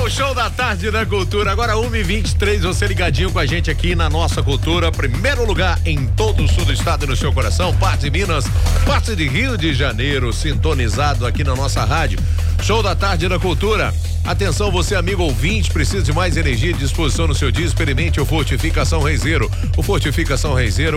o show da tarde da cultura. Agora 1h23, você ligadinho com a gente aqui na nossa cultura. Primeiro lugar em todo o sul do estado e no seu coração. Parte de Minas, parte de Rio de Janeiro, sintonizado aqui na nossa rádio. Show da tarde da cultura. Atenção, você amigo ouvinte, precisa de mais energia e disposição no seu dia? Experimente o Fortificação Reizeiro. O Fortificação Reizeiro